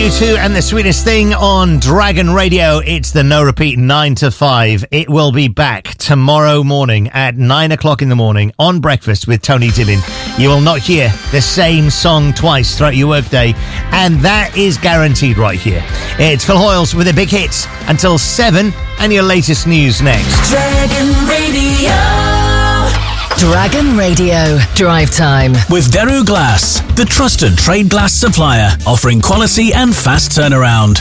U2 and The Sweetest Thing on Dragon Radio. It's the No Repeat 9 to 5. It will be back tomorrow morning at 9 o'clock in the morning on Breakfast with Tony Dillon. You will not hear the same song twice throughout your workday, and that is guaranteed right here. It's Phil Hoyles with the big hits until 7 and your latest news next. Dragon Radio. Dragon Radio Drive Time with Daru Glass, the trusted trade glass supplier, offering quality and fast turnaround.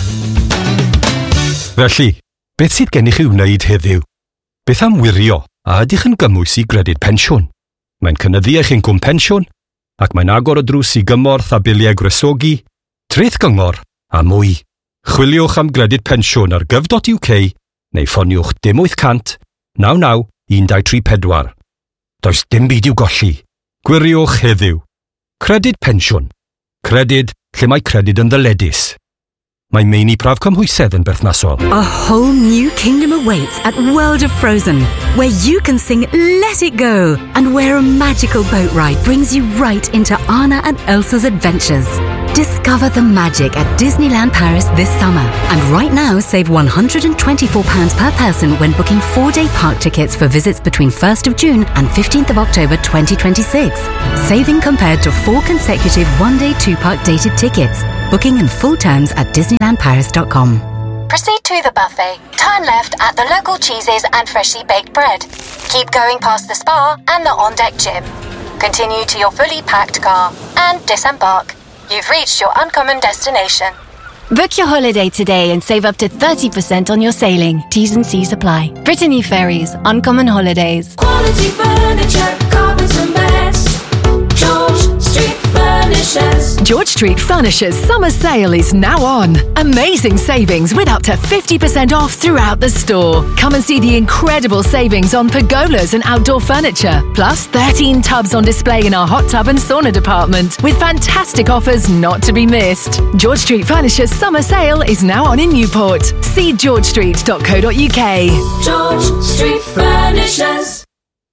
Felly, beth sydd gennych chi wneud heddiw? Beth am wirio a ydych yn gymwys i gredyd pensiwn? Mae'n cynyddu eich incwm pensiwn ac mae'n agor o drws i gymorth a biliau gwresogi, treth gyngor a mwy. Chwiliwch am gredyd pensiwn ar gov.uk neu ffoniwch 0800 99 1234. Does dim byd i'w golli. Gwiriwch heddiw. Credyd pensiwn. Credyd lle mae credyd yn ddyledus. Mae meini prawf cymhwysedd yn berthnasol. A whole new kingdom awaits at World of Frozen, where you can sing Let It Go, and where a magical boat ride brings you right into Anna and Elsa's adventures. Discover the magic at Disneyland Paris this summer. And right now, save £124 per person when booking 4-day park tickets for visits between 1st of June and 15th of October 2026. Saving compared to 4 consecutive 1-day 2-park dated tickets. Booking and full terms at DisneylandParis.com. Proceed to the buffet. Turn left at the local cheeses and freshly baked bread. Keep going past the spa and the on-deck gym. Continue to your fully packed car and disembark. You've reached your uncommon destination. Book your holiday today and save up to 30% on your sailing. T's and C's apply. Brittany Ferries, Uncommon Holidays. Quality furniture, carpets and beds. George Street Furnishers. George Street Furnishers summer sale is now on. Amazing savings with up to 50% off throughout the store. Come and see the incredible savings on pergolas and outdoor furniture. Plus 13 tubs on display in our hot tub and sauna department with fantastic offers not to be missed. George Street Furnishers summer sale is now on in Newport. See georgestreet.co.uk. George Street Furnishers.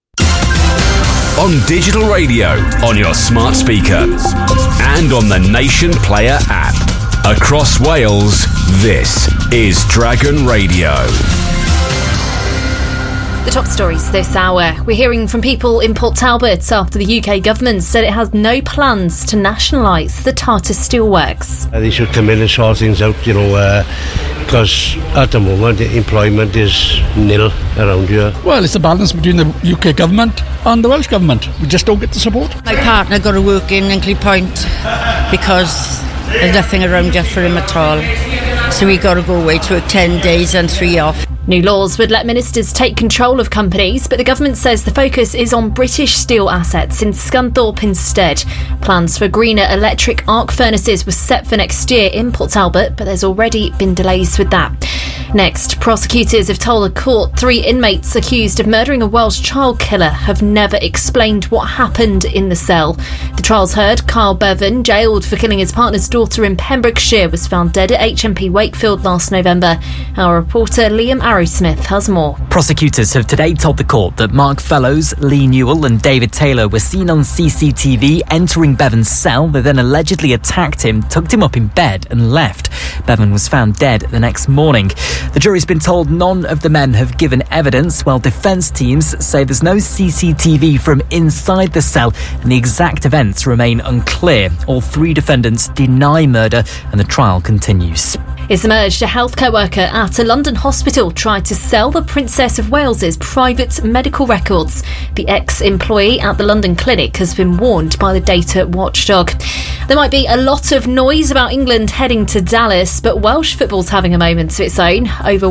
On digital radio, on your smart speaker, and on the Nation Player app. Across Wales, this is Dragon Radio. The top stories this hour. We're hearing from people in Port Talbot after the UK government said it has no plans to nationalise the Tata Steelworks. They should come in and sort things out, because at the moment employment is nil around here. Well, it's a balance between the UK government and the Welsh government. We just don't get the support. My partner got to work in Hinkley Point because there's nothing around here for him at all. So we got to go away to work 10 days and 3 off. New laws would let ministers take control of companies, but the government says the focus is on British Steel assets in Scunthorpe instead. Plans for greener electric arc furnaces were set for next year in Port Talbot, but there's already been delays with that. Next, prosecutors have told a court 3 inmates accused of murdering a Welsh child killer have never explained what happened in the cell. The trial's heard. Kyle Bevan, jailed for killing his partner's daughter in Pembrokeshire, was found dead at HMP Wakefield last November. Our reporter Liam Arrowsmith has more. Prosecutors have today told the court that Mark Fellows, Lee Newell and David Taylor were seen on CCTV entering Bevan's cell. They then allegedly attacked him, tucked him up in bed and left. Bevan was found dead the next morning. The jury's been told none of the men have given evidence, while defence teams say there's no CCTV from inside the cell and the exact events remain unclear. All 3 defendants deny murder and the trial continues. It's emerged a healthcare worker at a London hospital tried to sell the Princess of Wales's private medical records. The ex-employee at the London clinic has been warned by the data watchdog. There might be a lot of noise about England heading to Dallas, but Welsh football's having a moment of its own. Over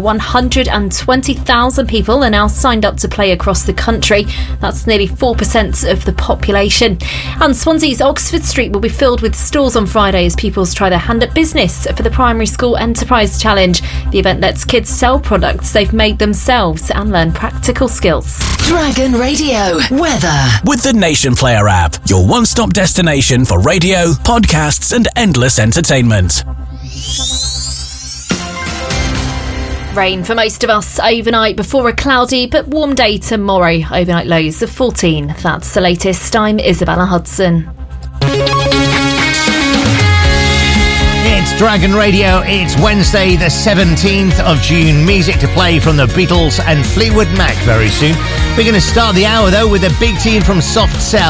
120,000 people are now signed up to play across the country. That's nearly 4% of the population. And Swansea's Oxford Street will be filled with stalls on Friday as pupils try their hand at business for the Primary School Enterprise Challenge. The event lets kids sell products they've made themselves and learn practical skills. Dragon Radio weather with the Nation Player app, your one-stop destination for radio, podcasts and endless entertainment. Rain for most of us overnight before a cloudy but warm day tomorrow. Overnight lows of 14. That's the latest. I'm Isabella Hudson. It's Dragon Radio. It's Wednesday, the 17th of June. Music to play from the Beatles and Fleetwood Mac very soon. We're going to start the hour, though, with a big tune from Soft Cell.